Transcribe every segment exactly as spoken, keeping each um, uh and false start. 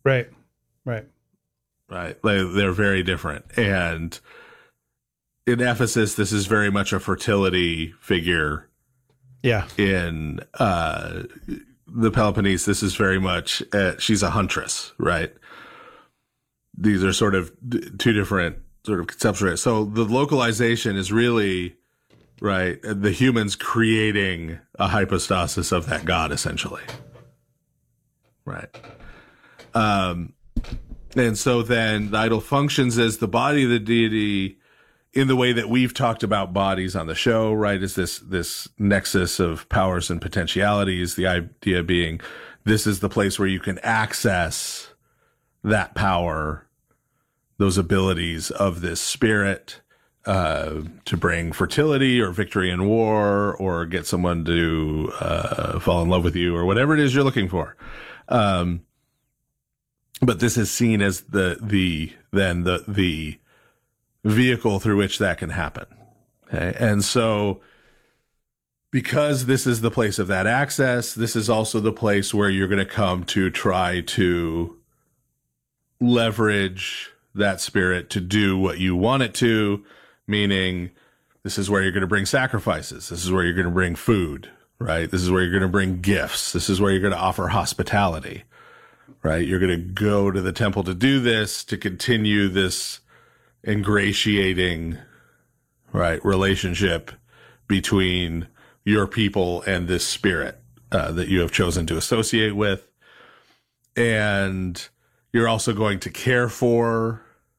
Right. Right. Right. They, they're very different. And in Ephesus, this is very much a fertility figure. Yeah. In uh, the Peloponnese, this is very much, uh, she's a huntress, right? These are sort of d- two different sort of concepts, right? So the localization is really, right, the humans creating a hypostasis of that god, essentially. Right. Um, and so then the idol functions as the body of the deity in the way that we've talked about bodies on the show, right? Is this, this nexus of powers and potentialities, the idea being this is the place where you can access that power, those abilities of this spirit, uh, to bring fertility or victory in war or get someone to, uh, fall in love with you or whatever it is you're looking for. Um, but this is seen as the, the, then the, the vehicle through which that can happen. Okay. And so because this is the place of that access, this is also the place where you're going to come to try to leverage that spirit to do what you want it to, meaning this is where you're going to bring sacrifices. This is where you're going to bring food, right? This is where you're going to bring gifts. This is where you're going to offer hospitality, right? You're going to go to the temple to do this, to continue this ingratiating, right, relationship between your people and this spirit uh, that you have chosen to associate with. And you're also going to care for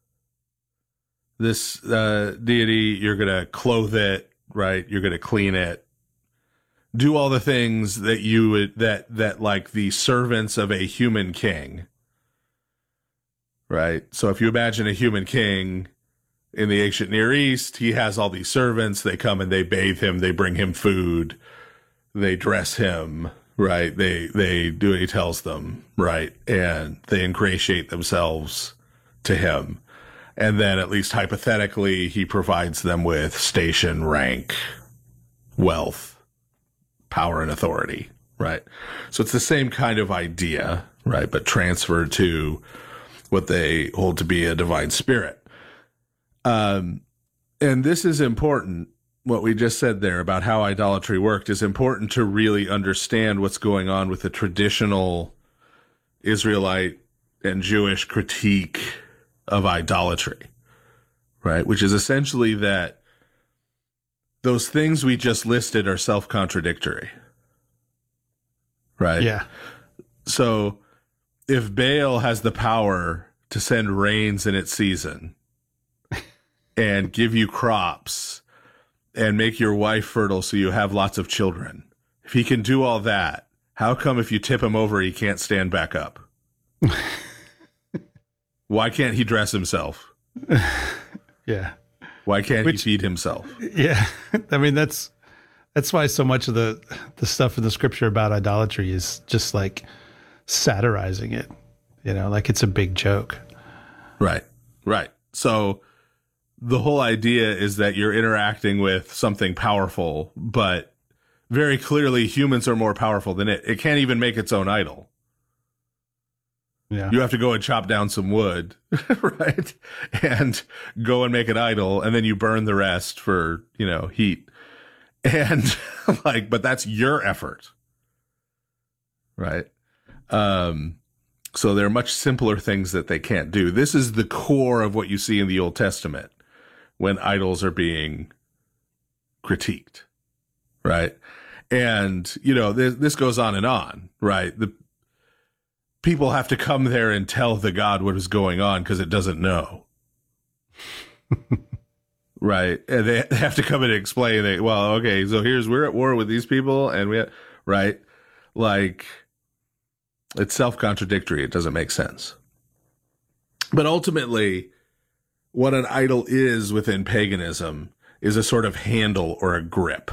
this uh, deity. You're going to clothe it, right? You're going to clean it, do all the things that you would, that, that like the servants of a human king, right? So if you imagine a human king in the ancient Near East, he has all these servants. They come and they bathe him. They bring him food. They dress him, right? They, they do what he tells them, right? And they ingratiate themselves to him. And then at least hypothetically, he provides them with station, rank, wealth, power, and authority, right? So it's the same kind of idea, right? But transferred to what they hold to be a divine spirit. Um, and this is important. What we just said there about how idolatry worked is important to really understand what's going on with the traditional Israelite and Jewish critique of idolatry, right? Which is essentially that those things we just listed are self-contradictory, right? Yeah. So if Baal has the power to send rains in its season and give you crops and make your wife fertile so you have lots of children, if he can do all that, how come if you tip him over, he can't stand back up? Why can't he dress himself? Yeah. Why can't Which, he feed himself? Yeah. I mean, that's, that's why so much of the, the stuff in the scripture about idolatry is just like satirizing it, you know, like it's a big joke. Right. Right. So the whole idea is that you're interacting with something powerful, but very clearly humans are more powerful than it. It can't even make its own idol. Yeah. You have to go and chop down some wood, right? And go and make an idol, and then you burn the rest for, you know, heat. And like, but that's your effort, right? Um, so there are much simpler things that they can't do. This is the core of what you see in the Old Testament when idols are being critiqued, right? And, you know, this, this goes on and on, right? The people have to come there and tell the God what is going on because it doesn't know. Right. And they have to come in and explain that, well, okay, so here's, we're at war with these people and we, right. Like it's self-contradictory. It doesn't make sense. But ultimately what an idol is within paganism is a sort of handle or a grip.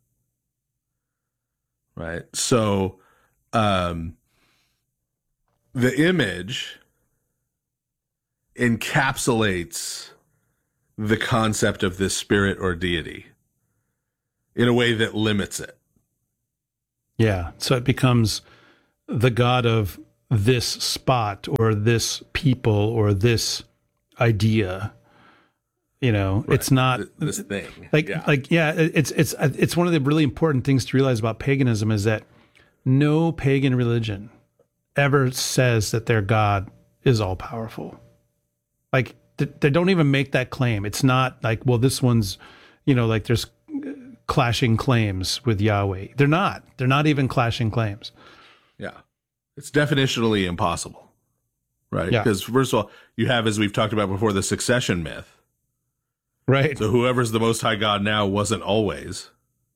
Right. So, um, the image encapsulates the concept of this spirit or deity in a way that limits it. Yeah. So it becomes the god of this spot or this people or this idea. You know, right. It's not this thing. Like, yeah. like, yeah, it's, it's, it's one of the really important things to realize about paganism is that no pagan religion ever says that their God is all powerful. Like, they don't even make that claim. It's not like, well, this one's, you know, like there's clashing claims with Yahweh. They're not. They're not even clashing claims. Yeah. It's definitionally impossible, right? Yeah. Because first of all, you have, as we've talked about before, the succession myth. Right. So whoever's the Most High God now wasn't always.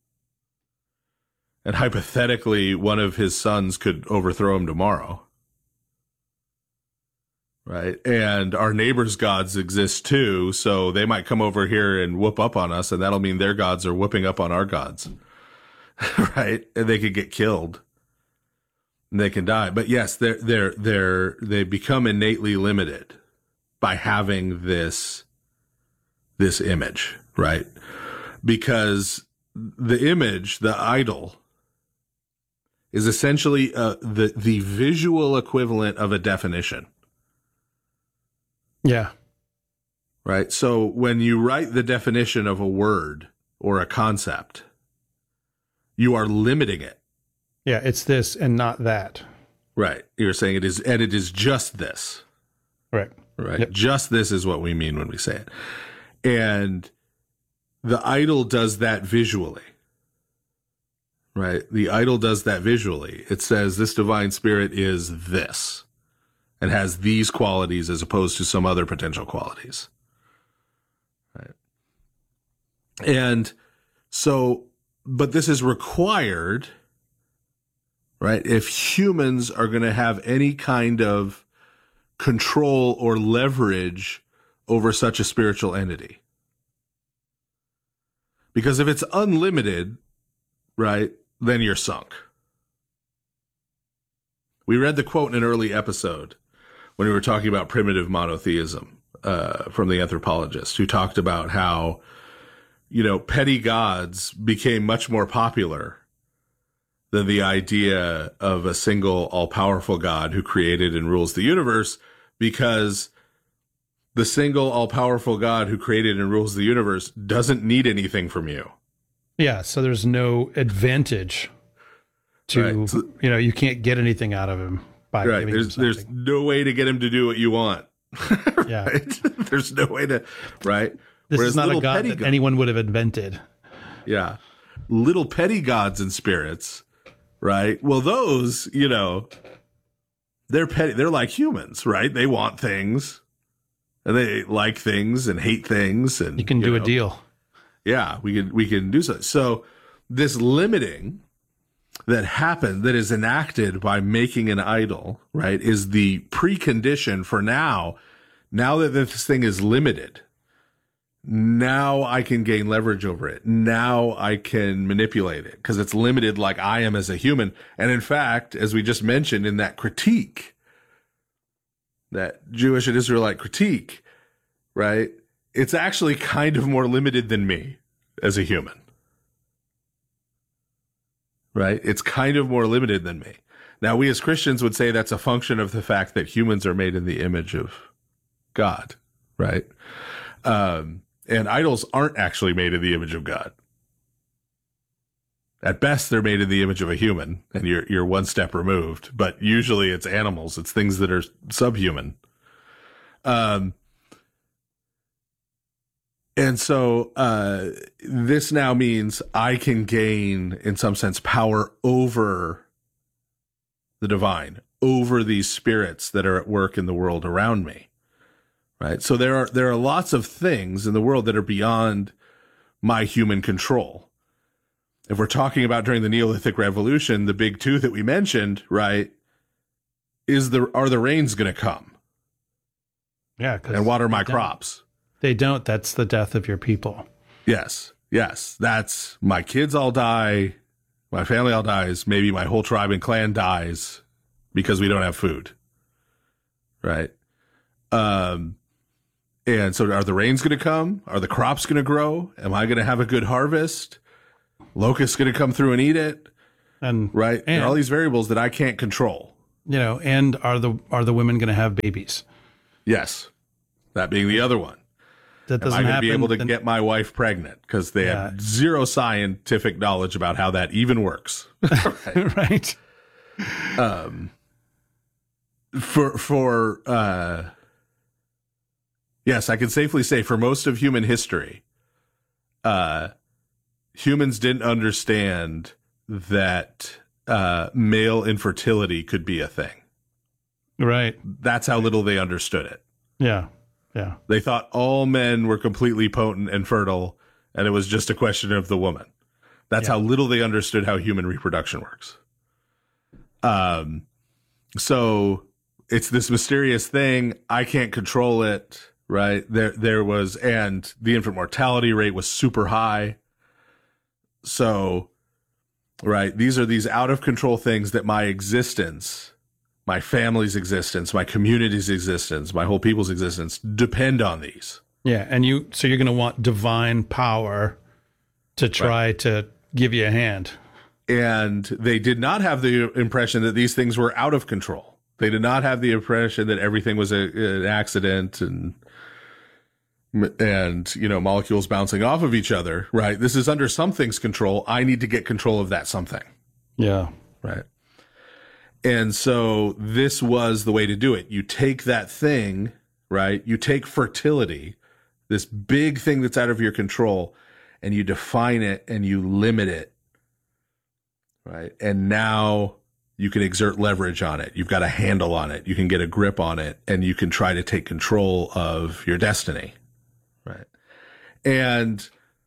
And hypothetically, one of his sons could overthrow him tomorrow. Right. And our neighbors' gods exist too. So they might come over here and whoop up on us. And that'll mean their gods are whooping up on our gods. Right. And they could get killed. And they can die. But yes, they're, they're, they're, they become innately limited by having this, this image, right? Because the image, the idol, is essentially uh, the, the visual equivalent of a definition. Yeah. Right. So when you write the definition of a word or a concept, you are limiting it. Yeah. It's this and not that. Right. You're saying it is, and it is just this. Right. Right. Yep. Just this is what we mean when we say it. And the idol does that visually. Right. The idol does that visually. It says this divine spirit is this. And has these qualities as opposed to some other potential qualities. Right. And so, but this is required, right? If humans are going to have any kind of control or leverage over such a spiritual entity. Because if it's unlimited, right, then you're sunk. We read the quote in an early episode when we were talking about primitive monotheism uh, from the anthropologist, who talked about how, you know, petty gods became much more popular than the idea of a single all-powerful God who created and rules the universe, because the single all-powerful God who created and rules the universe doesn't need anything from you. Yeah, so there's no advantage to, right. So, you know, you can't get anything out of him. By right. There's there's no way to get him to do what you want. Yeah. Right? There's no way to, right? This Whereas is not a god that God, anyone would have invented. Yeah. Little petty gods and spirits, right? Well, those, you know, they're petty. They're like humans, right? They want things and they like things and hate things. And you can you do know, a deal. Yeah, we can, we can do so. So this limiting that happened, that is enacted by making an idol, right, is the precondition for now. Now that this thing is limited, now I can gain leverage over it. Now I can manipulate it because it's limited like I am as a human. And in fact, as we just mentioned in that critique, that Jewish and Israelite critique, right, it's actually kind of more limited than me as a human. Right? It's kind of more limited than me. Now, we as Christians would say that's a function of the fact that humans are made in the image of God, right? Um, and idols aren't actually made in the image of God. At best, they're made in the image of a human, and you're you're one step removed. But usually, it's animals. It's things that are subhuman. Um. And so uh, this now means I can gain, in some sense, power over the divine, over these spirits that are at work in the world around me, right? So there are there are lots of things in the world that are beyond my human control. If we're talking about during the Neolithic Revolution, the big two that we mentioned, right, is the are the rains going to come? Yeah, and water my crops. They don't. That's the death of your people. Yes. Yes. That's my kids all die. My family all dies. Maybe my whole tribe and clan dies because we don't have food. Right. Um, and so are the rains going to come? Are the crops going to grow? Am I going to have a good harvest? Locusts going to come through and eat it? And right. And, there are all these variables that I can't control. You know, and are the are the women going to have babies? Yes. That being the other one. That Am doesn't I going to happen. be able to then- get my wife pregnant? Because they Yeah. have zero scientific knowledge about how that even works. right. For, for, uh, yes, I can safely say for most of human history, uh, humans didn't understand that uh, male infertility could be a thing. Right. That's how little they understood it. Yeah. Yeah. They thought all men were completely potent and fertile, and it was just a question of the woman. That's Yeah. how little they understood how human reproduction works. Um, so it's this mysterious thing. I can't control it, right? There, there was, and the infant mortality rate was super high. So, right, these are these out of control things that my existence, my family's existence, my community's existence, my whole people's existence depend on these. Yeah. And you, so you're going to want divine power to try to give you a hand. And they did not have the impression that these things were out of control. They did not have the impression that everything was a, an accident and, and, you know, molecules bouncing off of each other, right? This is under something's control. I need to get control of that something, Yeah. right? And so this was the way to do it. You take that thing, right? You take fertility, this big thing that's out of your control, and you define it and you limit it, right? And now you can exert leverage on it. You've got a handle on it. You can get a grip on it, and you can try to take control of your destiny, right? And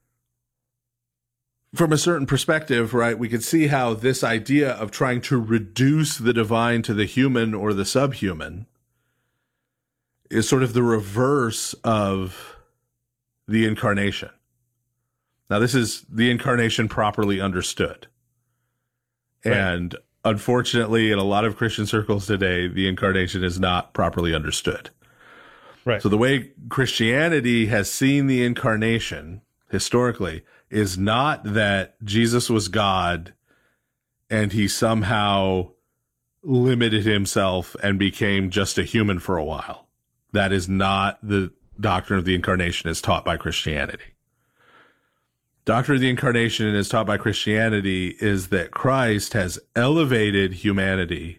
from a certain perspective, right, we could see how this idea of trying to reduce the divine to the human or the subhuman is sort of the reverse of the incarnation. Now, this is the incarnation properly understood. Right. And unfortunately, in a lot of Christian circles today, the incarnation is not properly understood. Right. So the way Christianity has seen the incarnation historically is not that Jesus was God and he somehow limited himself and became just a human for a while. That is not the doctrine of the incarnation as taught by Christianity. Doctrine of the incarnation as taught by Christianity is that Christ has elevated humanity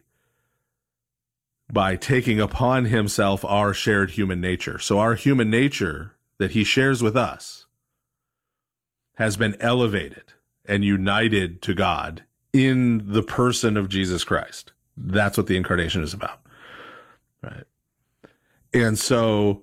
by taking upon himself our shared human nature. So our human nature that he shares with us has been elevated and united to God in the person of Jesus Christ. That's what the incarnation is about, right? And so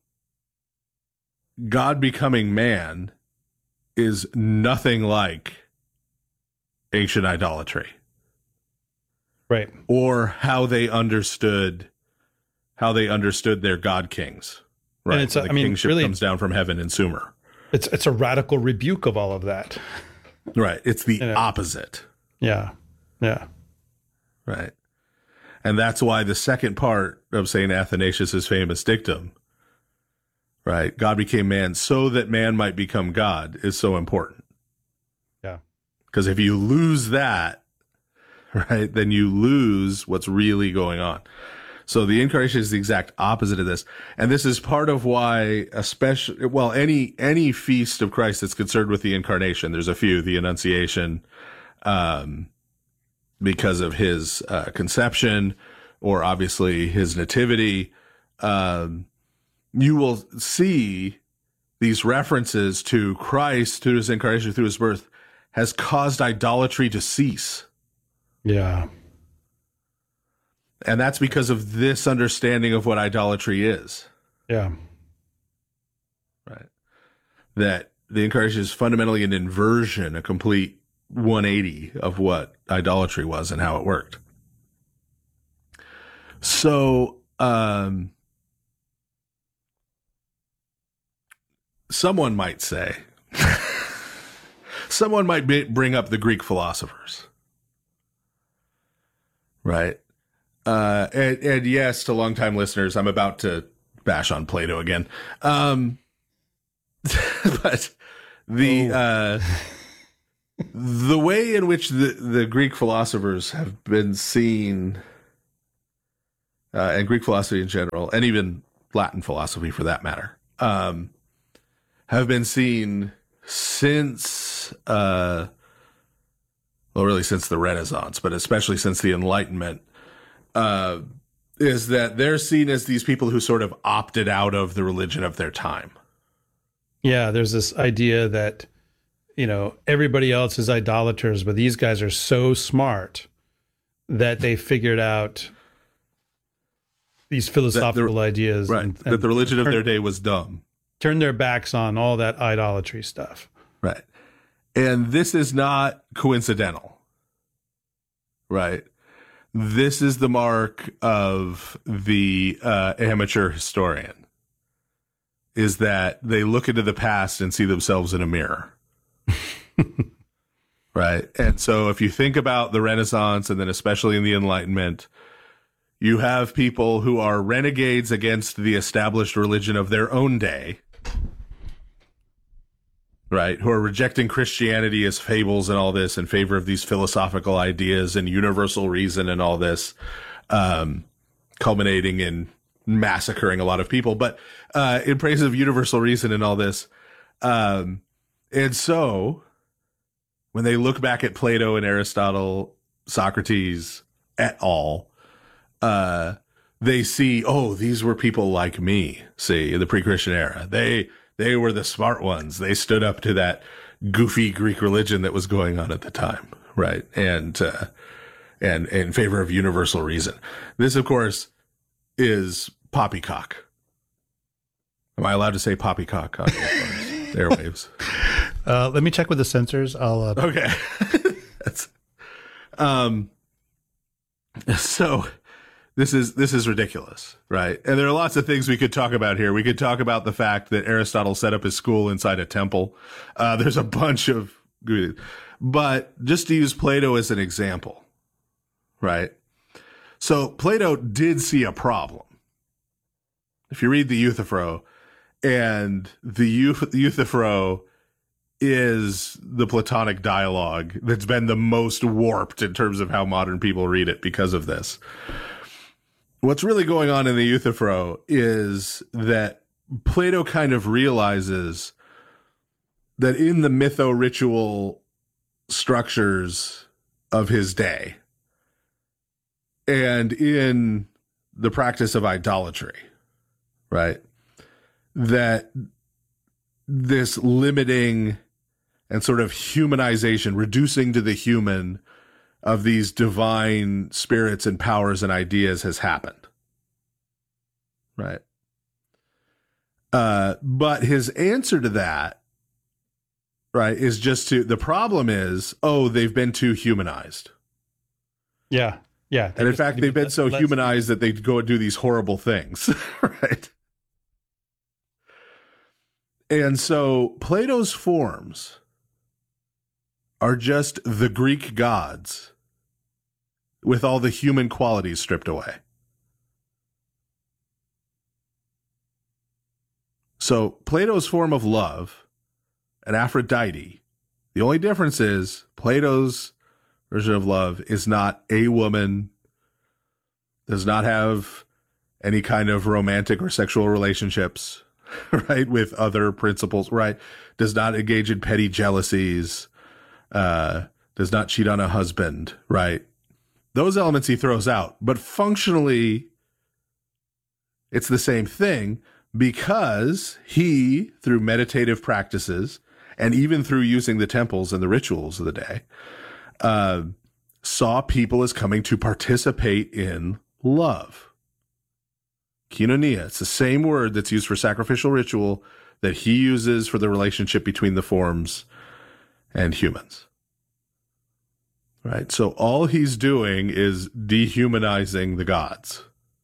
God becoming man is nothing like ancient idolatry. Right. Or how they understood how they understood their god kings. Right. And it's a- the I mean, kingship really- comes down from heaven in Sumer. It's it's a radical rebuke of all of that. Right. It's the know. opposite. Yeah. Yeah. Right. And that's why the second part of Saint Athanasius's famous dictum, right, God became man so that man might become God, is so important. Yeah. Because if you lose that, right, then you lose what's really going on. So the incarnation is the exact opposite of this. And this is part of why, especially, well, any, any feast of Christ that's concerned with the incarnation, there's a few, the Annunciation, um, because of his uh, conception, or obviously his nativity, um, you will see these references to Christ, to his incarnation, through his birth, has caused idolatry to cease. Yeah. And that's because of this understanding of what idolatry is, Yeah. right? That the incarnation is fundamentally an inversion, a complete one eighty of what idolatry was and how it worked. So, um, someone might say, someone might be, bring up the Greek philosophers, right? Uh, and, and yes, to longtime listeners, I'm about to bash on Plato again. Um, but the, uh, the way in which the, the Greek philosophers have been seen uh, and Greek philosophy in general, and even Latin philosophy for that matter, um, have been seen since, uh, well, really since the Renaissance, but especially since the Enlightenment, uh, is that they're seen as these people who sort of opted out of the religion of their time. Yeah, there's this idea that, you know, everybody else is idolaters, but these guys are so smart that they figured out these philosophical the, ideas. Right, and, that and the religion turn, of their day was dumb. Turn their backs on all that idolatry stuff. Right. And this is not coincidental. Right. This is the mark of the uh, amateur historian, is that they look into the past and see themselves in a mirror. Right. And so if you think about the Renaissance, and then especially in the Enlightenment, you have people who are renegades against the established religion of their own day, right, who are rejecting Christianity as fables and all this in favor of these philosophical ideas and universal reason and all this, um, culminating in massacring a lot of people, but uh, in praise of universal reason and all this. Um, and so when they look back at Plato and Aristotle, Socrates et al., uh, they see, oh, these were people like me, see, in the pre-Christian era. They they were the smart ones. They stood up to that goofy Greek religion that was going on at the time, right? And uh, and, and in favor of universal reason. This, of course, is poppycock. Am I allowed to say poppycock on airwaves? Uh, let me check with the censors. I'll. Uh... Okay. That's, um. So. This is this is ridiculous, right? And there are lots of things we could talk about here. We could talk about the fact that Aristotle set up his school inside a temple. Uh, there's a bunch of, but just to use Plato as an example, right? So Plato did see a problem. If you read the Euthyphro, and the Euthyphro is the Platonic dialogue that's been the most warped in terms of how modern people read it because of this. What's really going on in the Euthyphro is that Plato kind of realizes that in the mytho-ritual structures of his day and in the practice of idolatry, right, that this limiting and sort of humanization, reducing to the human of these divine spirits and powers and ideas has happened. Right. Uh, but his answer to that, right, is just to, the problem is, oh, they've been too humanized. Yeah. Yeah. And in fact, they've been so humanized that they go and do these horrible things. Right. And so Plato's forms are just the Greek gods with all the human qualities stripped away. So Plato's form of love, an Aphrodite, the only difference is Plato's version of love is not a woman, does not have any kind of romantic or sexual relationships, right, with other principles, right, does not engage in petty jealousies, uh, does not cheat on a husband, right? Those elements he throws out, but functionally it's the same thing because he, through meditative practices and even through using the temples and the rituals of the day, uh, saw people as coming to participate in love. Koinonia, it's the same word that's used for sacrificial ritual that he uses for the relationship between the forms and humans. Right? So all he's doing is dehumanizing the gods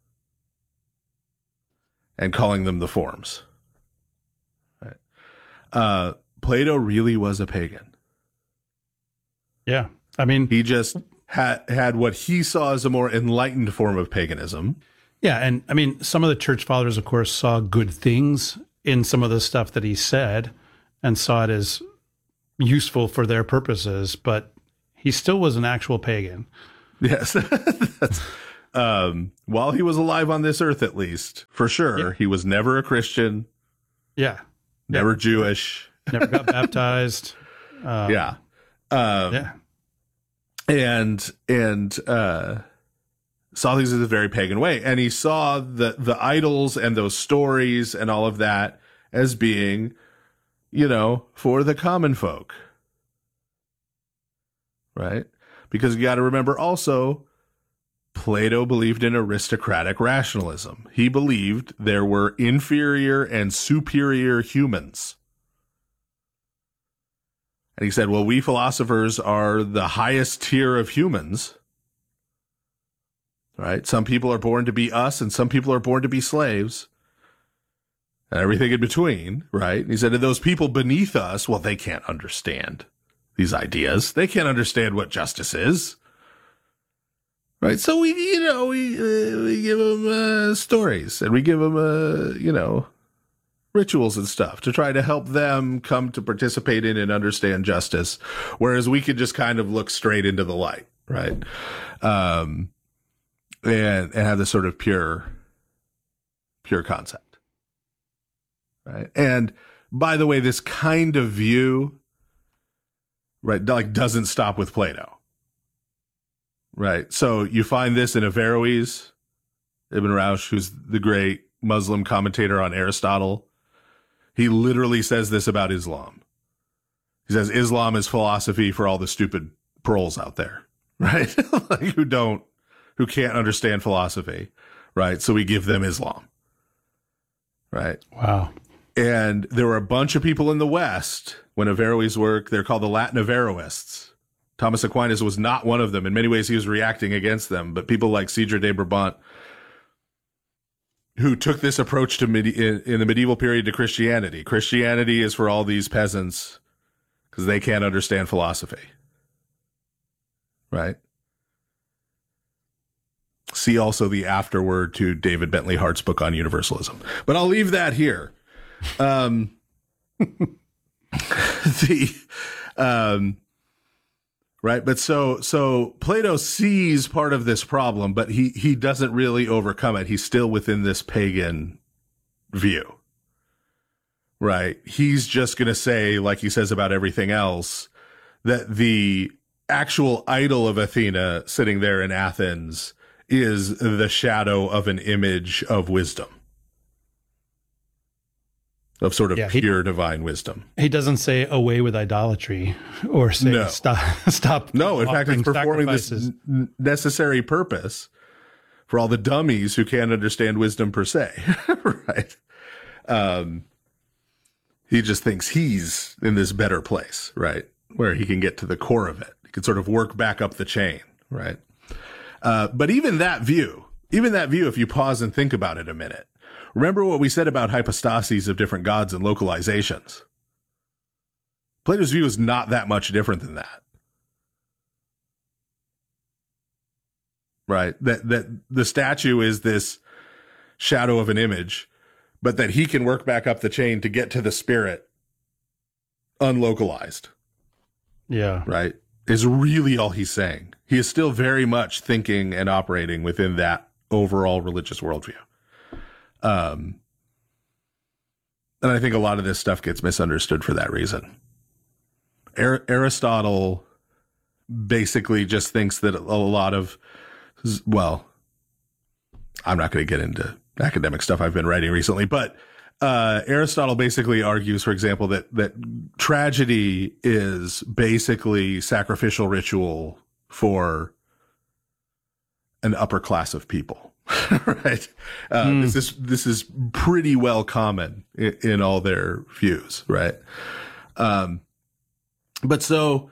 and calling them the forms. Right? Uh, Plato really was a pagan. Yeah. I mean, he just had had what he saw as a more enlightened form of paganism. Yeah. And I mean, some of the church fathers, of course, saw good things in some of the stuff that he said and saw it as useful for their purposes, but he still was an actual pagan. Yes. That's, um, while he was alive on this earth, at least, for sure, Yeah. he was never a Christian, Yeah. never Yeah. Jewish. Never got baptized. Um, yeah. Um, Yeah. and and uh, saw things in a very pagan way, and he saw the the idols and those stories and all of that as being, you know, for the common folk, right? Because you got to remember also, Plato believed in aristocratic rationalism. He believed there were inferior and superior humans. And he said, well, we philosophers are the highest tier of humans, right? Some people are born to be us and some people are born to be slaves and everything in between, right? And he said, and those people beneath us, well, they can't understand these ideas. They can't understand what justice is, right? So we, you know, we, uh, we give them uh, stories and we give them, uh, you know, rituals and stuff to try to help them come to participate in and understand justice, whereas we could just kind of look straight into the light, right? Um, and and have this sort of pure, pure concept, right? And by the way, this kind of view, right, like doesn't stop with Plato, right? So you find this in Averroes, Ibn Raush, who's the great Muslim commentator on Aristotle. He literally says this about Islam. He says Islam is philosophy for all the stupid proles out there, right? Like who don't, who can't understand philosophy, right? So we give them Islam, right? Wow. And there were a bunch of people in the West when Averroes worked. They're called the Latin Averroists. Thomas Aquinas was not one of them. In many ways, he was reacting against them. But people like Cedra de Brabant, who took this approach to medi- in, in the medieval period to Christianity. Christianity is for all these peasants because they can't understand philosophy, right? See also the afterword to David Bentley Hart's book on universalism. But I'll leave that here. Um, the um, right, but so so Plato sees part of this problem, but he he doesn't really overcome it. He's still within this pagan view, right? He's just going to say, like he says about everything else, that the actual idol of Athena sitting there in Athens is the shadow of an image of wisdom, of sort of Yeah, he- pure divine wisdom. He doesn't say away with idolatry or say No. stop stop. No, in fact, it's offering performing this sacrifices. n- necessary purpose for all the dummies who can't understand wisdom per se, right? Um, he just thinks he's in this better place, right? Where he can get to the core of it. He can sort of work back up the chain, right? Uh, but even that view, even that view, if you pause and think about it a minute, remember what we said about hypostases of different gods and localizations. Plato's view is not that much different than that. Right? That that the statue is this shadow of an image, but that he can work back up the chain to get to the spirit unlocalized. Yeah. Right? Is really all he's saying. He is still very much thinking and operating within that overall religious worldview. Um, and I think a lot of this stuff gets misunderstood for that reason. Ar- Aristotle basically just thinks that a lot of, well, I'm not going to get into academic stuff I've been writing recently, but uh, Aristotle basically argues, for example, that that tragedy is basically sacrificial ritual for an upper class of people. Right. Uh, mm. This is, this is pretty well common in, in all their views. Right. Um, but so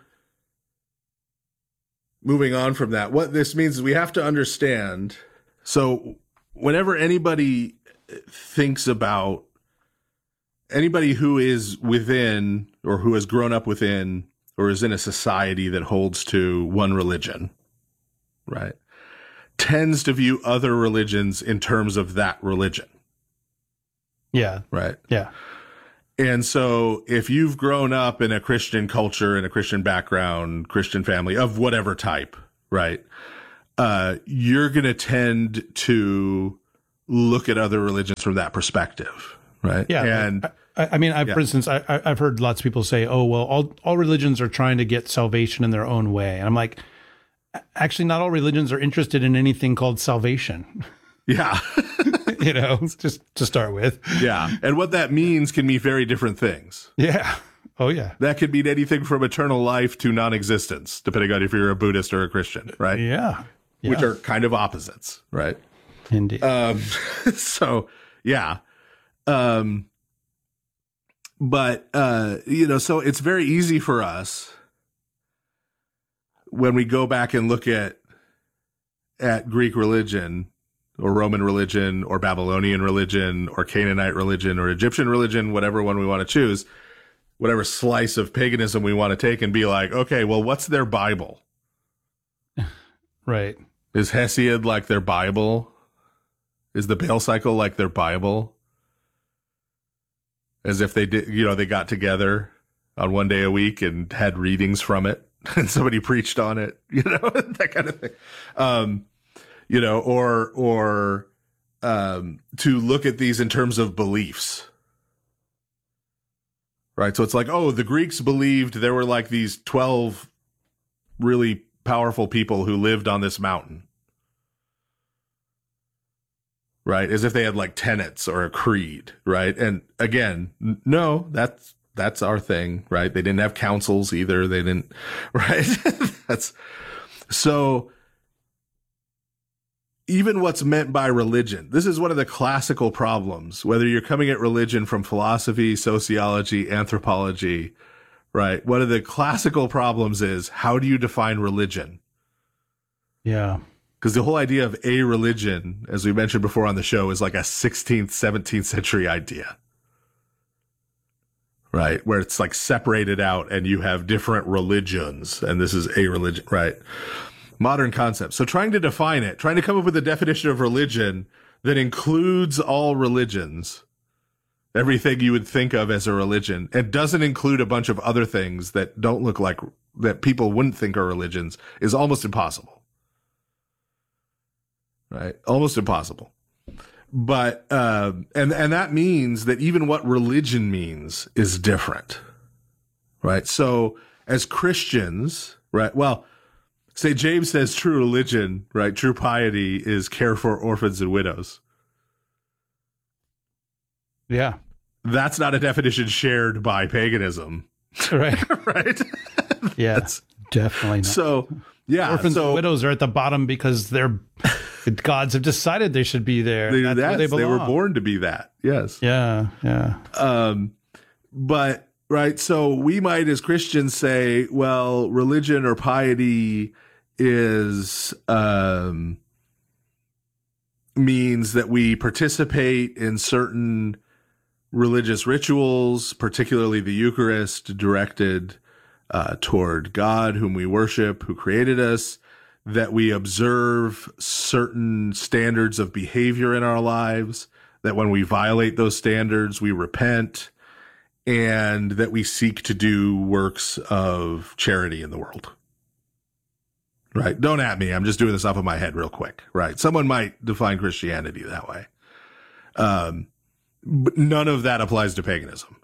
moving on from that, what this means is we have to understand. So whenever anybody thinks about anybody who is within or who has grown up within or is in a society that holds to one religion, right, tends to view other religions in terms of that religion. Yeah. Right. Yeah. And so if you've grown up in a Christian culture, in a Christian background, Christian family of whatever type, right, uh, you're going to tend to look at other religions from that perspective, right? Yeah. And I, I mean, I've, yeah. for instance, I, I- I've heard lots of people say, oh, well, all, all religions are trying to get salvation in their own way. And I'm like, actually, not all religions are interested in anything called salvation, yeah, you know, just to start with. yeah. And what that means can mean very different things. Yeah. Oh, yeah. That could mean anything from eternal life to non-existence, depending on if you're a Buddhist or a Christian, right? Yeah. Yeah. Which are kind of opposites, right? Indeed. Um, so yeah. Um, but, uh, you know, so it's very easy for us when we go back and look at, at Greek religion or Roman religion or Babylonian religion or Canaanite religion or Egyptian religion, whatever one we want to choose, whatever slice of paganism we want to take, and be like, okay, well, what's their Bible? Right. Is Hesiod like their Bible? Is the Baal cycle like their Bible? As if they did, you know, they got together on one day a week and had readings from it and somebody preached on it, you know, that kind of thing. Um, you know, or, or, um, to look at these in terms of beliefs, right? So it's like, oh, the Greeks believed there were like these twelve really powerful people who lived on this mountain, right? As if they had like tenets or a creed, right? And again, n- no, that's, that's our thing, right? They didn't have councils either. They didn't, right? That's so even what's meant by religion. This is one of the classical problems, whether you're coming at religion from philosophy, sociology, anthropology, right? One of the classical problems is, how do you define religion? Yeah. Because the whole idea of a religion, as we mentioned before on the show, is like a sixteenth, seventeenth century idea, right? Where it's like separated out and you have different religions and this is a religion, right? Modern concept. So trying to define it, trying to come up with a definition of religion that includes all religions, everything you would think of as a religion, and doesn't include a bunch of other things that don't look like, that people wouldn't think are religions, is almost impossible. Right? Almost impossible. But, um, and, and that means that even what religion means is different. Right? So as Christians, right? Well, say James says true religion, right? True piety is care for orphans and widows. Yeah. That's not a definition shared by paganism. Right. Right? Yeah. That's, definitely not. So, yeah. Orphans so, and widows are at the bottom because they're the gods have decided they should be there. They, That's where that's, they they were belong. born to be that. Yes. Yeah. Yeah. Um, but, right. So we might as Christians say, well, religion or piety is, um, means that we participate in certain religious rituals, particularly the Eucharist, directed uh, toward God, whom we worship, who created us, that we observe certain standards of behavior in our lives, that when we violate those standards, we repent, and that we seek to do works of charity in the world. Right? Don't at me. I'm just doing this off of my head real quick. Right? Someone might define Christianity that way. Um, but none of that applies to paganism.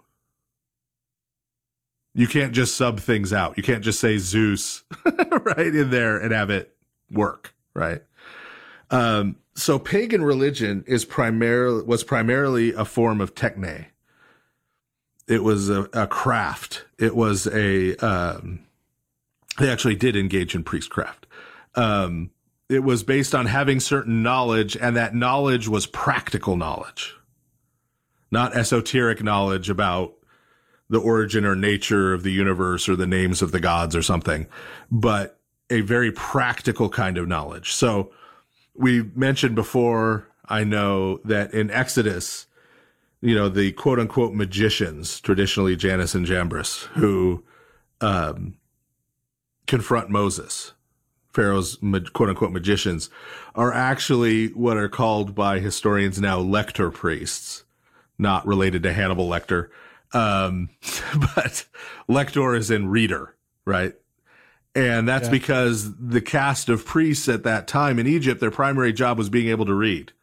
You can't just sub things out. You can't just say Zeus right in there and have it work. Right? Um, so pagan religion is primarily, was primarily a form of techne. It was a, a craft. It was a, um, they actually did engage in priestcraft. Um, it was based on having certain knowledge, and that knowledge was practical knowledge, not esoteric knowledge about the origin or nature of the universe or the names of the gods or something, but a very practical kind of knowledge. So we mentioned before, I know that in Exodus, you know, the quote unquote magicians, traditionally Janus and Jambres, who, um, confront Moses, Pharaoh's quote unquote magicians, are actually what are called by historians now lector priests, not related to Hannibal Lecter. Um, but lector is in reader, right? And that's Yeah. because the caste of priests at that time in Egypt, their primary job was being able to read.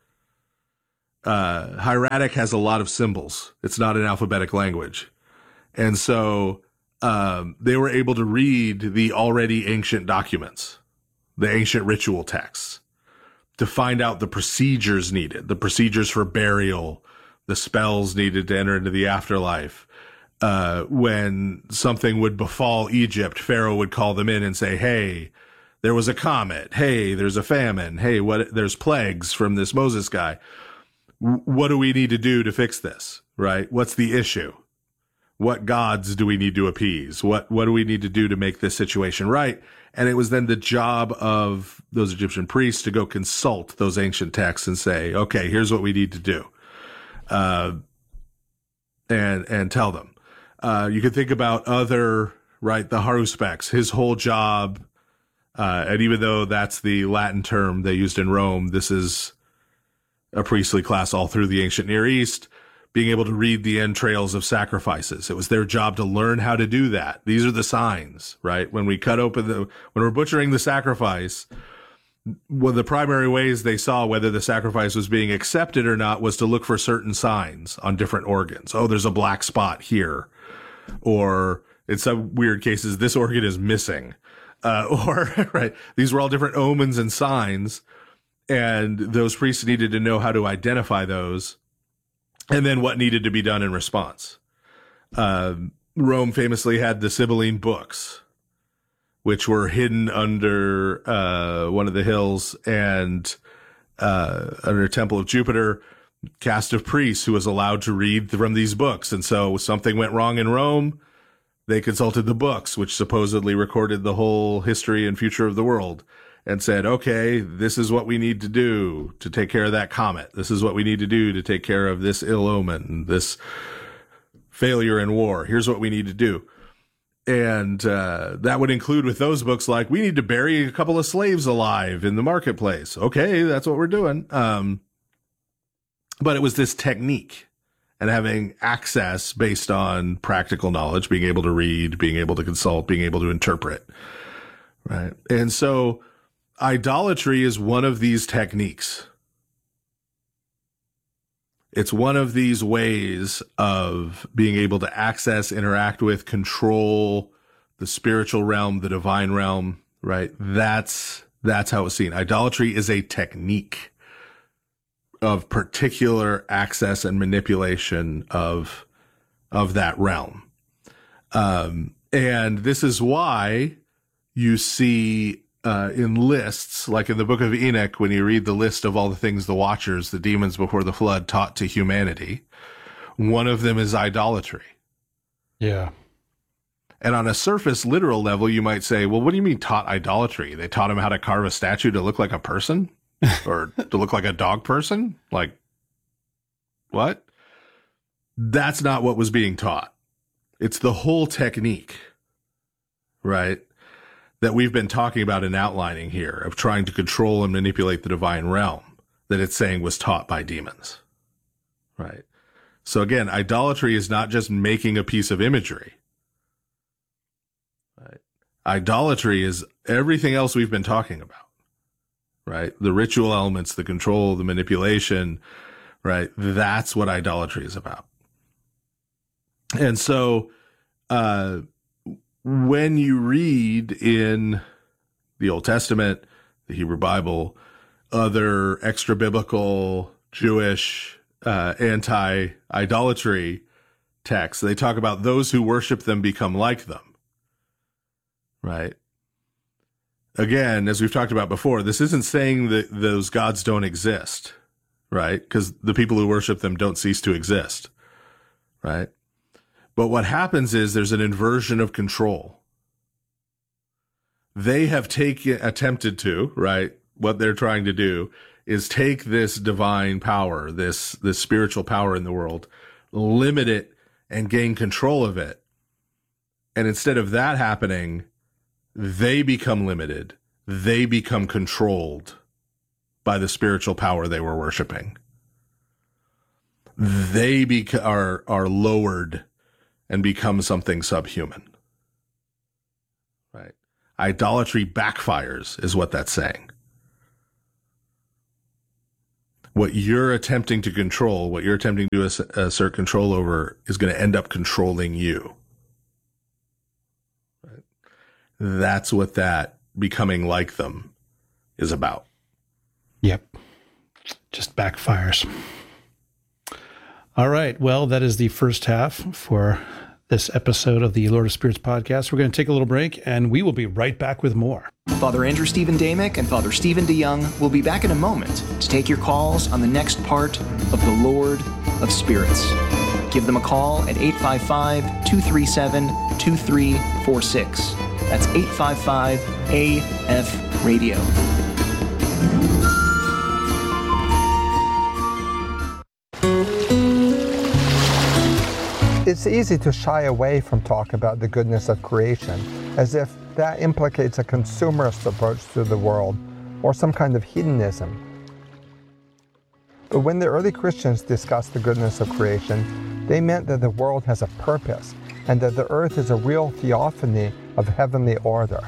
Uh, hieratic has a lot of symbols. It's not an alphabetic language. And so um, they were able to read the already ancient documents, the ancient ritual texts, to find out the procedures needed, the procedures for burial, the spells needed to enter into the afterlife. Uh, when something would befall Egypt, Pharaoh would call them in and say, hey, there was a comet. Hey, there's a famine. Hey, what, there's plagues from this Moses guy. W- what do we need to do to fix this? Right? What's the issue? What gods do we need to appease? What, what do we need to do to make this situation right? And it was then the job of those Egyptian priests to go consult those ancient texts and say, okay, here's what we need to do. Uh, and, and tell them. Uh, you can think about other, right, the Haruspex, his whole job, uh, and even though that's the Latin term they used in Rome, this is a priestly class all through the ancient Near East, being able to read the entrails of sacrifices. It was their job to learn how to do that. These are the signs, right? When we cut open the, when we're butchering the sacrifice, one of the primary ways they saw whether the sacrifice was being accepted or not was to look for certain signs on different organs. Oh, there's a black spot here. Or in some weird cases, this organ is missing. Uh, or, right, these were all different omens and signs. And those priests needed to know how to identify those and then what needed to be done in response. Um, Rome famously had the Sibylline books, which were hidden under uh, one of the hills and uh, under a temple of Jupiter. Cast of priests who was allowed to read from these books. And so something went wrong in Rome, they consulted the books, which supposedly recorded the whole history and future of the world, and said, okay, this is what we need to do to take care of that comet. This is what we need to do to take care of this ill omen, this failure in war. Here's what we need to do. And uh, that would include with those books, like, we need to bury a couple of slaves alive in the marketplace. Okay, that's what we're doing. Um, But it was this technique and having access based on practical knowledge, being able to read, being able to consult, being able to interpret. Right. And so idolatry is one of these techniques. It's one of these ways of being able to access, interact with, control the spiritual realm, the divine realm. Right. That's, that's how it's seen. Idolatry is a technique of particular access and manipulation of, of that realm. Um, and this is why you see, uh, in lists, like in the book of Enoch, when you read the list of all the things the Watchers, the demons before the flood, taught to humanity, one of them is idolatry. Yeah. And on a surface literal level, you might say, well, what do you mean taught idolatry? They taught him how to carve a statue to look like a person? Or to look like a dog person? Like, what? That's not what was being taught. It's the whole technique, right, that we've been talking about and outlining here of trying to control and manipulate the divine realm that it's saying was taught by demons, right? So again, idolatry is not just making a piece of imagery. Right? Idolatry is everything else we've been talking about. Right? The ritual elements, the control, the manipulation, right? That's what idolatry is about. And so, uh, when you read in the Old Testament, the Hebrew Bible, other extra biblical Jewish, uh, anti-idolatry texts, they talk about those who worship them become like them. Right? Again, as we've talked about before, this isn't saying that those gods don't exist, right? Because the people who worship them don't cease to exist, right? But what happens is there's an inversion of control. They have taken, attempted to, right? What they're trying to do is take this divine power, this, this spiritual power in the world, limit it and gain control of it. And instead of that happening, they become limited. They become controlled by the spiritual power they were worshiping. They bec- are, are lowered and become something subhuman. Right? Idolatry backfires is what that's saying. What you're attempting to control, what you're attempting to ass- assert control over is going to end up controlling you. Right? That's what that becoming like them is about. Yep. Just backfires. All right. Well, that is the first half for this episode of the Lord of Spirits podcast. We're going to take a little break, and we will be right back with more. Father Andrew Stephen Damick and Father Stephen DeYoung will be back in a moment to take your calls on the next part of the Lord of Spirits. Give them a call at eight five five, two three seven, two three four six. That's eight five five A F radio. It's easy to shy away from talk about the goodness of creation, as if that implicates a consumerist approach to the world or some kind of hedonism. But when the early Christians discussed the goodness of creation, they meant that the world has a purpose and that the earth is a real theophany of heavenly order.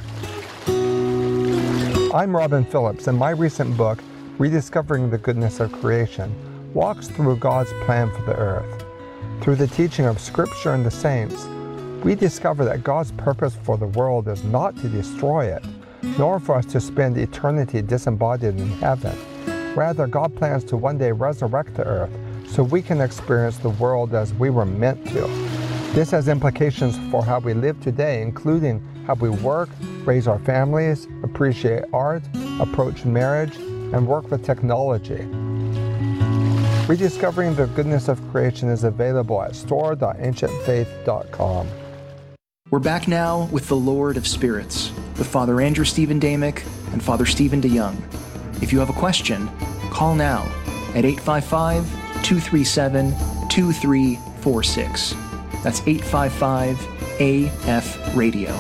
I'm Robin Phillips, and my recent book, Rediscovering the Goodness of Creation, walks through God's plan for the earth. Through the teaching of Scripture and the saints, we discover that God's purpose for the world is not to destroy it, nor for us to spend eternity disembodied in heaven. Rather, God plans to one day resurrect the earth so we can experience the world as we were meant to. This has implications for how we live today, including how we work, raise our families, appreciate art, approach marriage, and work with technology. Rediscovering the Goodness of Creation is available at store dot ancient faith dot com. We're back now with the Lord of Spirits, with Father Andrew Stephen Damick and Father Stephen DeYoung. If you have a question, call now at eight five five, two three seven, two three four six. That's eight five five A F radio.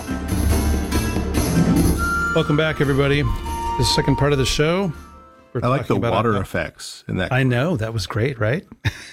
Welcome back, everybody. The second part of the show. We're I like the talking about water our- effects in that. I know. That was great, right?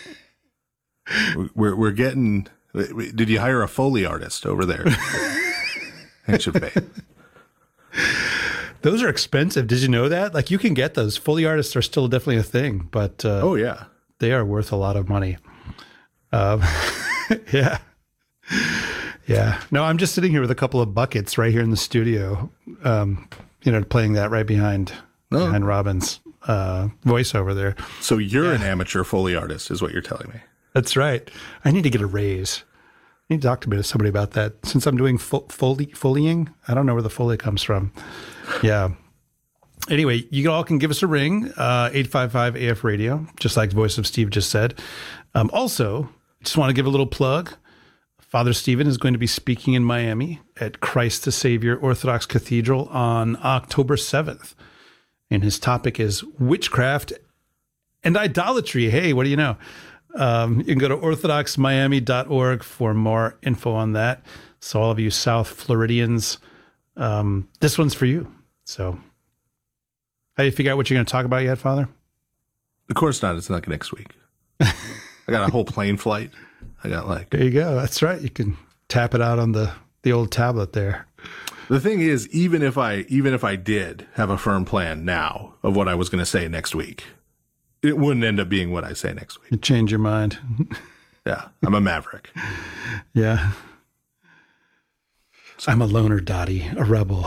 We're we're getting. Did you hire a Foley artist over there? Ancient Faith. Those are expensive. Did you know that? Like, you can get those. Foley artists are still definitely a thing, but uh, Oh yeah. they are worth a lot of money. Um, yeah. Yeah. No, I'm just sitting here with a couple of buckets right here in the studio, um, you know, playing that right behind, Oh. behind Robin's uh, voice over there. So you're an amateur Foley artist, is what you're telling me. That's right. I need to get a raise. I need to talk to somebody about that. Since I'm doing fo- foley, foleying, I don't know where the foley comes from. Yeah. Anyway, you all can give us a ring, uh, eight five five A F radio, just like the voice of Steve just said. Um, also, just want to give a little plug. Father Stephen is going to be speaking in Miami at Christ the Savior Orthodox Cathedral on October seventh. And his topic is witchcraft and idolatry. Hey, what do you know? Um, you can go to orthodox miami dot org for more info on that. So all of you South Floridians, um, this one's for you. So have you figured out what you're going to talk about yet, Father? Of course not. It's not next week. I got a whole plane flight. I got like. There you go. That's right. You can tap it out on the, the old tablet there. The thing is, even if I even if I did have a firm plan now of what I was going to say next week, it wouldn't end up being what I say next week. You change your mind. Yeah, I'm a maverick. Yeah. I'm a loner, Dottie, a rebel.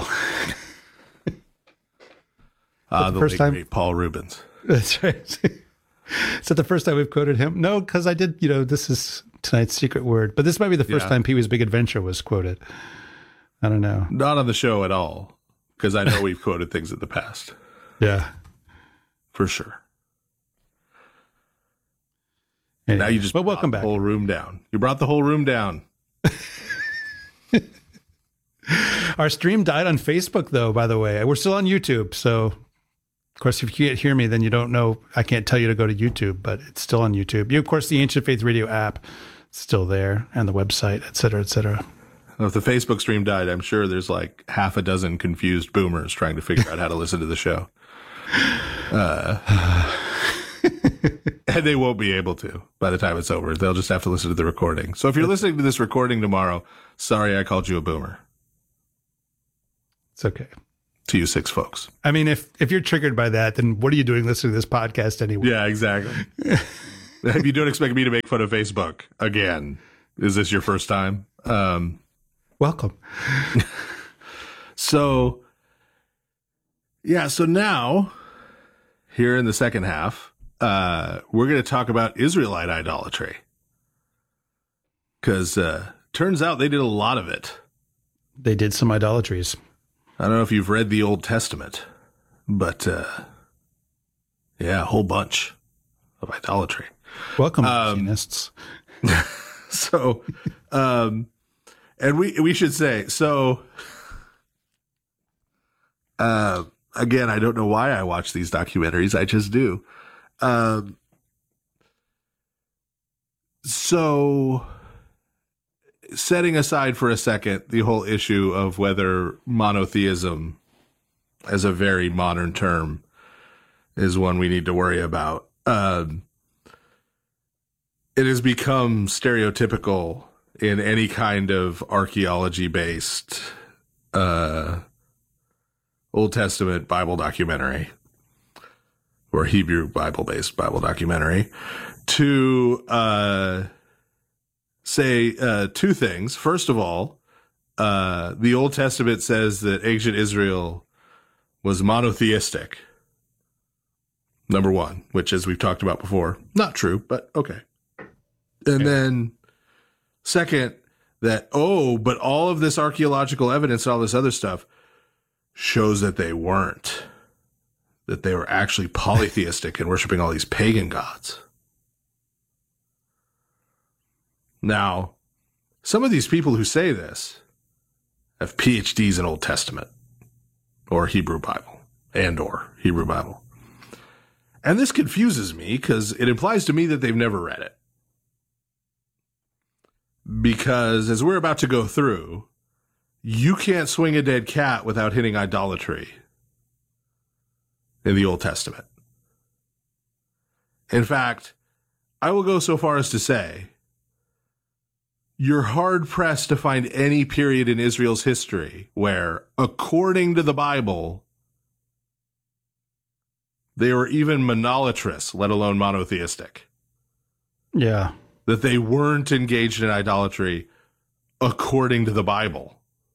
Uh, the the first late, time- great Paul Rubens. That's right. Is that the first time we've quoted him? No, because I did, you know, this is tonight's secret word. But this might be the first Yeah. time Pee-wee's Big Adventure was quoted. I don't know. Not on the show at all, because I know we've quoted things in the past, Yeah. for sure. Anyway, Now you just but brought welcome the back. whole room down. You brought the whole room down. Our stream died on Facebook, though, by the way. We're still on YouTube. So, of course, if you can't hear me, then you don't know. I can't tell you to go to YouTube, but it's still on YouTube. You, of course, the Ancient Faith Radio app is still there, and the website, et cetera, et cetera. If the Facebook stream died, I'm sure there's like half a dozen confused boomers trying to figure out how to listen to the show. Uh, and they won't be able to by the time it's over. They'll just have to listen to the recording. So if you're listening to this recording tomorrow, sorry I called you a boomer. It's okay. To you six folks. I mean, if if you're triggered by that, then what are you doing listening to this podcast anyway? Yeah, exactly. If you don't expect me to make fun of Facebook again, is this your first time? Um, Welcome. so, yeah, so now, here in the second half, uh, we're going to talk about Israelite idolatry. Because uh, turns out they did a lot of it. They did some idolatries. I don't know if you've read the Old Testament, but uh, yeah, a whole bunch of idolatry. Welcome, Um, Zionists. So, um, and we we should say, so, uh, again, I don't know why I watch these documentaries. I just do. Um, so, setting aside for a second the whole issue of whether monotheism as a very modern term is one we need to worry about. Um, it has become stereotypical in any kind of archaeology-based uh, Old Testament Bible documentary or Hebrew Bible-based Bible documentary to uh, say uh, two things. First of all, uh, the Old Testament says that ancient Israel was monotheistic. Number one, which, as we've talked about before, not true, but okay. And then second, that, oh, but all of this archaeological evidence and all this other stuff shows that they weren't, that they were actually polytheistic and worshiping all these pagan gods. Now, some of these people who say this have P H Ds in Old Testament or Hebrew Bible and or Hebrew Bible. And this confuses me because it implies to me that they've never read it. Because as we're about to go through, you can't swing a dead cat without hitting idolatry in the Old Testament. In fact, I will go so far as to say, you're hard-pressed to find any period in Israel's history where, according to the Bible, they were even monolatrous, let alone monotheistic. Yeah. That they weren't engaged in idolatry according to the Bible.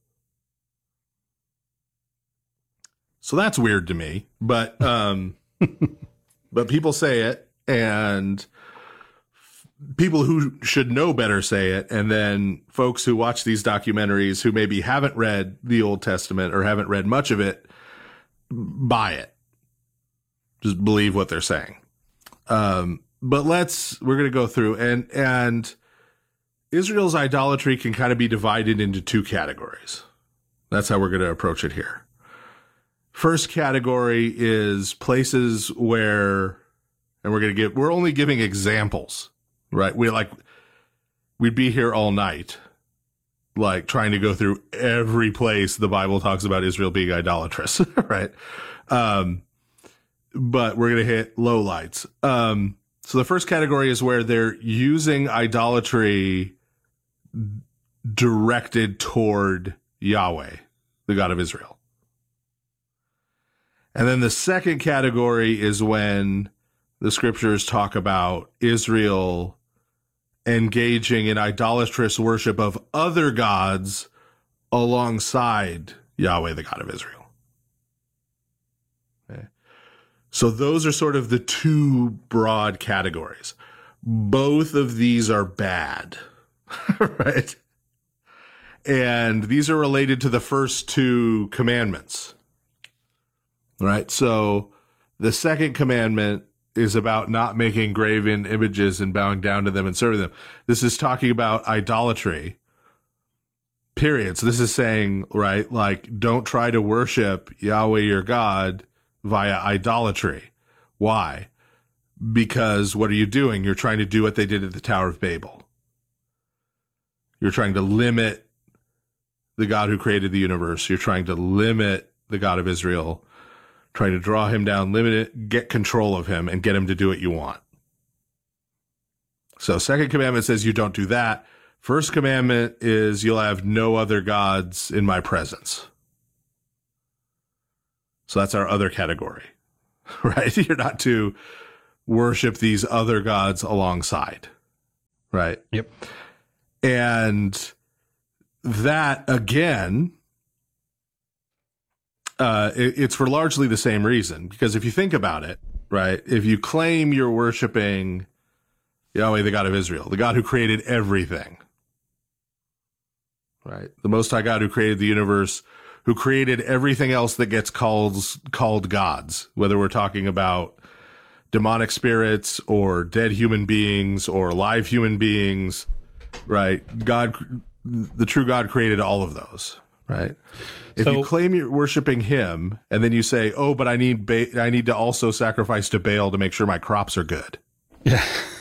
So that's weird to me, but um, but people say it, and people who should know better say it, and then folks who watch these documentaries who maybe haven't read the Old Testament or haven't read much of it, buy it. Just believe what they're saying. Um, but let's, we're going to go through, and, and Israel's idolatry can kind of be divided into two categories. That's how we're going to approach it here. First category is places where, and we're going to give, we're only giving examples, right? We like, we'd be here all night, like trying to go through every place the Bible talks about Israel being idolatrous, right? Um, but we're going to hit lowlights. Um, so the first category is where they're using idolatry directed toward Yahweh, the God of Israel. And then the second category is when the scriptures talk about Israel engaging in idolatrous worship of other gods alongside Yahweh, the God of Israel. Okay. So those are sort of the two broad categories. Both of these are bad, right? And these are related to the first two commandments, right? So the second commandment is about not making graven images and bowing down to them and serving them. This is talking about idolatry, period. So this is saying, right, like, don't try to worship Yahweh your God via idolatry. Why? Because what are you doing? You're trying to do what they did at the Tower of Babel. You're trying to limit the God who created the universe. You're trying to limit the God of Israel, trying to draw him down, limit it, get control of him, and get him to do what you want. So second commandment says you don't do that. First commandment is you'll have no other gods in my presence. So that's our other category, right? You're not to worship these other gods alongside, right? Yep. And that, again, uh, it, it's for largely the same reason. Because if you think about it, right, if you claim you're worshiping Yahweh, the God of Israel, the God who created everything, right, the Most High God who created the universe, who created everything else that gets called, called gods, whether we're talking about demonic spirits or dead human beings or live human beings, right? God, the true God created all of those, right? If So, you claim you're worshiping him and then you say, oh, but I need ba- I need to also sacrifice to Baal to make sure my crops are good. yeah.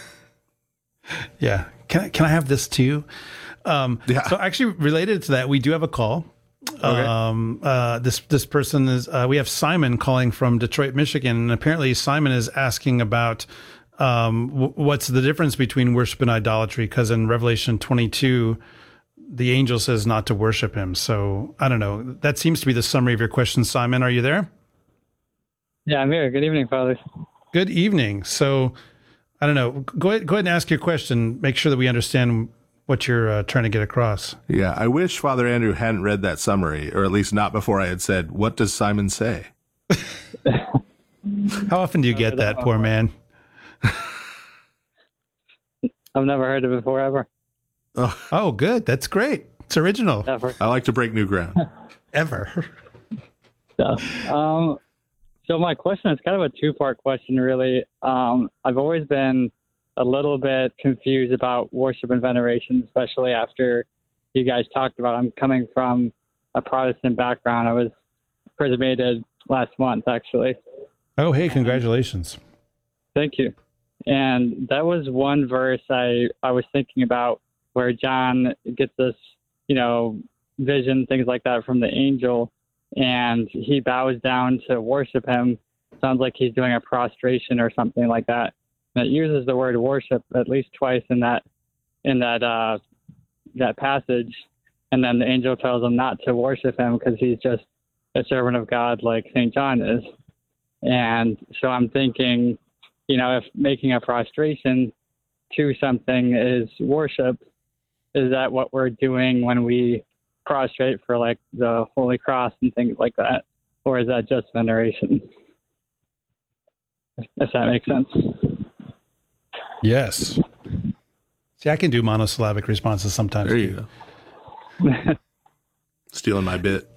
Yeah. Can I, can I have this too? Um, Yeah. So actually related to that, we do have a call. Um, uh, this, this person is, uh, we have Simon calling from Detroit, Michigan. And apparently Simon is asking about, um, w- what's the difference between worship and idolatry? Cause in Revelation twenty-two, the angel says not to worship him. So I don't know. That seems to be the summary of your question, Simon. Are you there? Yeah, I'm here. Good evening, Father. Good evening. So I don't know. Go ahead, go ahead and ask your question. Make sure that we understand what you're uh, trying to get across. Yeah, I wish Father Andrew hadn't read that summary, or at least not before I had said, what does Simon say? How often do you get that, poor man? I've never heard it before, ever. Oh, Oh, good. That's great. It's original. Ever. I like to break new ground. Ever. So, um, so my question is kind of a two-part question, really. Um, I've always been a little bit confused about worship and veneration, especially after you guys talked about. I'm coming from a Protestant background. I was chrismated last month, actually. Oh, hey, congratulations. Thank you. And that was one verse I, I was thinking about where John gets this, you know, vision, things like that from the angel, and he bows down to worship him. Sounds like he's doing a prostration or something like that. And it uses the word worship at least twice in that in that uh, that passage. And then the angel tells him not to worship him because he's just a servant of God like Saint John is. And so I'm thinking, you know, if making a prostration to something is worship, is that what we're doing when we prostrate for like the Holy Cross and things like that? Or is that just veneration? If that makes sense. Yes. See, I can do monosyllabic responses sometimes. There you go. Stealing my bit.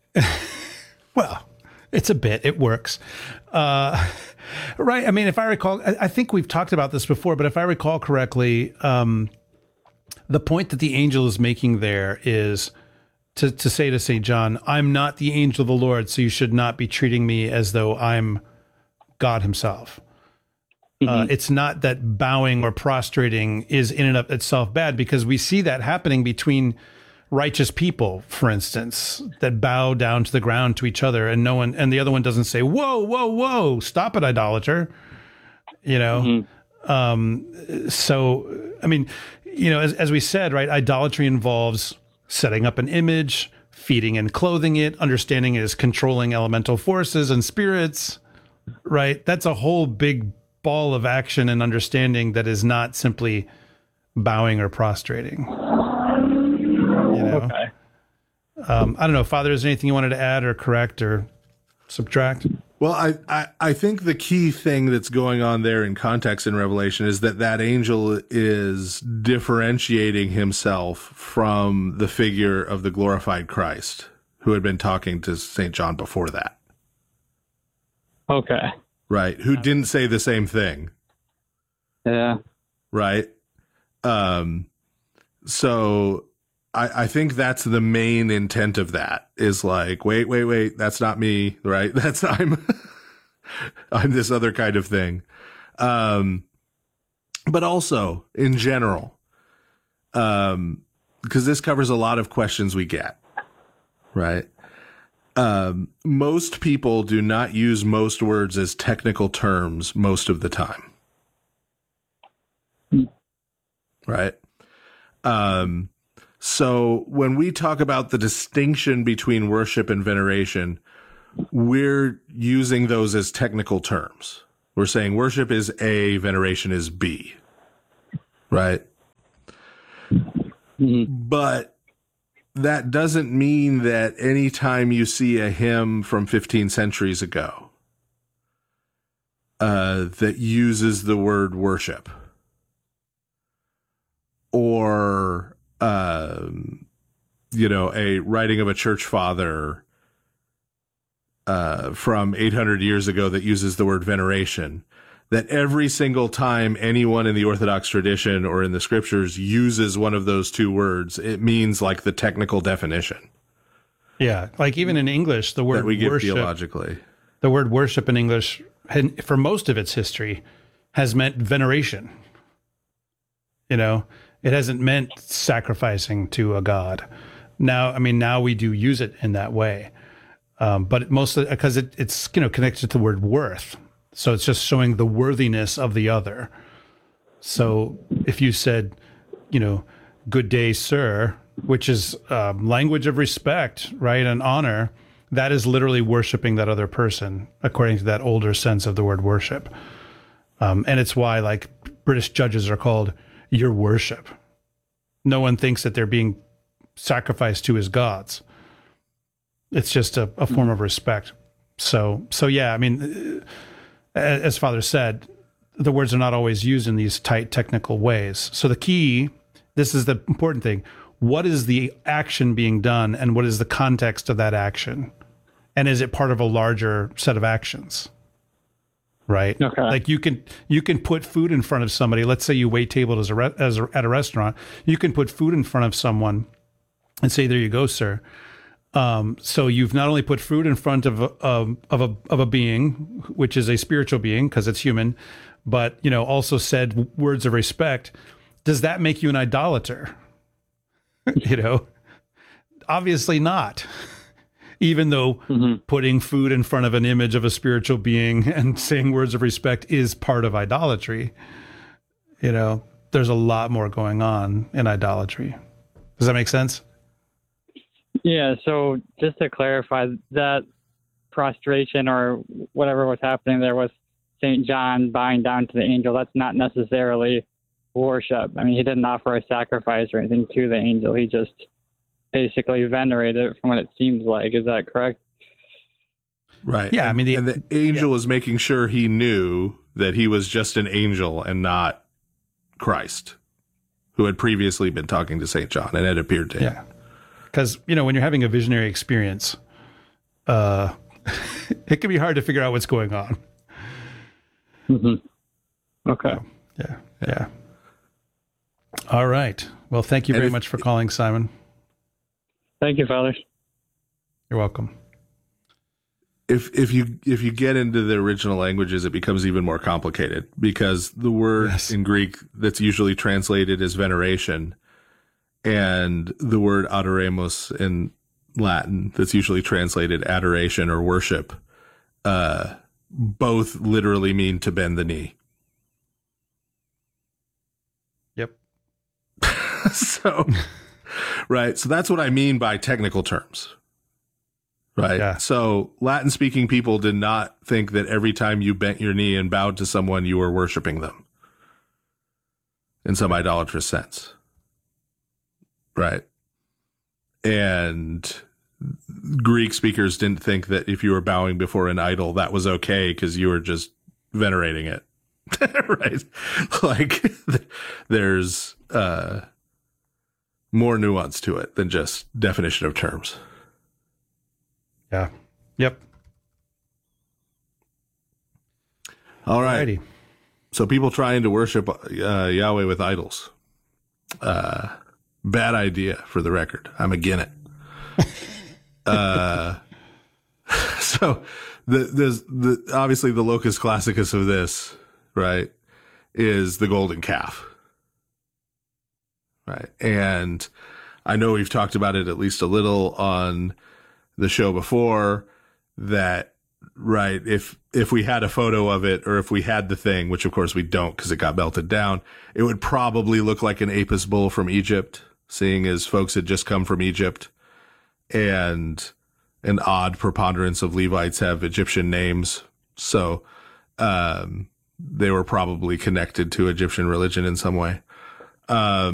Well, it's a bit. It works. Uh, right. I mean, if I recall, I, I think we've talked about this before, but if I recall correctly, um, the point that the angel is making there is to, to say to Saint John, I'm not the angel of the Lord, so you should not be treating me as though I'm God himself. Mm-hmm. Uh, it's not that bowing or prostrating is in and of itself bad, because we see that happening between righteous people, for instance, that bow down to the ground to each other, and no one, and the other one doesn't say, whoa, whoa, whoa, stop it, idolater. You know? Mm-hmm. Um, so, I mean, you know, as, as we said, right, idolatry involves setting up an image, feeding and clothing it, understanding it as controlling elemental forces and spirits, right? That's a whole big ball of action and understanding that is not simply bowing or prostrating. You know? Okay. Um, I don't know, Father, is there anything you wanted to add or correct or subtract? Well, I, I, I think the key thing that's going on there in context in Revelation is that that angel is differentiating himself from the figure of the glorified Christ, who had been talking to Saint John before that. Okay. Right. Who didn't say the same thing. Yeah. Right. Um, so I, I think that's the main intent of that, is like, wait, wait, wait, that's not me. Right. That's I'm, I'm this other kind of thing. Um, but also in general, um, because this covers a lot of questions we get. Right. Um, most people do not use most words as technical terms most of the time. Right. Um, so when we talk about the distinction between worship and veneration, we're using those as technical terms. We're saying worship is A, veneration is B, right? Mm-hmm. But that doesn't mean that anytime you see a hymn from fifteen centuries ago uh, that uses the word worship, or, um, you know, a writing of a church father uh, from eight hundred years ago that uses the word veneration, that every single time anyone in the Orthodox tradition or in the scriptures uses one of those two words, it means like the technical definition Yeah, like even in English, the word that we give worship, theologically. the word worship in English, had, for most of its history, has meant veneration. You know, it hasn't meant sacrificing to a god. Now, I mean, now we do use it in that way, um, but mostly because it, it's you know connected to the word worth. So it's just showing the worthiness of the other. So if you said, you know, good day, sir, which is um, language of respect, right, and honor, that is literally worshiping that other person, according to that older sense of the word worship. Um, and it's why, like, British judges are called your worship. No one thinks that they're being sacrificed to as gods. It's just a, a form of respect. So, so yeah, I mean, as Father said, the words are not always used in these tight technical ways. So the key, this is the important thing. What is the action being done, and what is the context of that action? And is it part of a larger set of actions? Right? Okay. Like you can you can put food in front of somebody. Let's say you wait tables as a, re- as a at a restaurant. You can put food in front of someone and say, "There you go, sir." Um, so you've not only put food in front of a, of, of a of a being, which is a spiritual being because it's human, but you know also said words of respect. Does that make you an idolater? You know, obviously not. Even though mm-hmm. putting food in front of an image of a spiritual being and saying words of respect is part of idolatry, you know, there's a lot more going on in idolatry. Does that make sense? Yeah, so just to clarify, that prostration or whatever was happening there was Saint John bowing down to the angel. That's not necessarily worship. I mean, he didn't offer a sacrifice or anything to the angel. He just basically venerated it from what it seems like. Is that correct? Right. Yeah, and, I mean, the, and the angel yeah. was making sure he knew that he was just an angel and not Christ, who had previously been talking to Saint John and had appeared to him. Yeah. Because, you know, when you're having a visionary experience, uh, it can be hard to figure out what's going on. Mm-hmm. Okay. So, yeah. Yeah. All right. Well, thank you very if, much for calling, Simon. Thank you, Father. You're welcome. If if you if you get into the original languages, it becomes even more complicated because the word yes. in Greek that's usually translated as veneration and the word adoremus in Latin that's usually translated adoration or worship, uh, both literally mean to bend the knee. Yep. So... Right. So that's what I mean by technical terms. Right. Yeah. So Latin speaking people did not think that every time you bent your knee and bowed to someone, you were worshiping them in some idolatrous sense. Right. And Greek speakers didn't think that if you were bowing before an idol, that was okay because you were just venerating it. Right. Like there's, uh, more nuance to it than just definition of terms. Yeah. Yep. All right. Alrighty. So people trying to worship uh, Yahweh with idols. Uh, bad idea for the record. I'm again it. uh, so the, the, the, obviously the locus classicus of this, right, is the golden calf. Right. And I know we've talked about it at least a little on the show before that, right, if if we had a photo of it or if we had the thing, which of course we don't because it got melted down, it would probably look like an Apis bull from Egypt, seeing as folks had just come from Egypt. And an odd preponderance of Levites have Egyptian names. So um, they were probably connected to Egyptian religion in some way. Um,